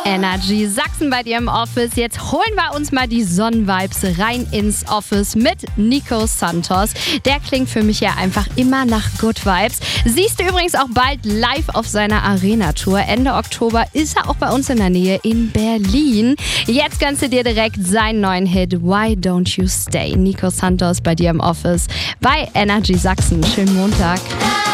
Energy Sachsen bei dir im Office. Jetzt holen wir uns mal die Sonnenvibes rein ins Office mit Nico Santos. Der klingt für mich ja einfach immer nach Good Vibes. Siehst du übrigens auch bald live auf seiner Arena-Tour. Ende Oktober ist er auch bei uns in der Nähe in Berlin. Jetzt gönnst du dir direkt seinen neuen Hit Why Don't You Stay? Nico Santos bei dir im Office bei Energy Sachsen. Schönen Montag.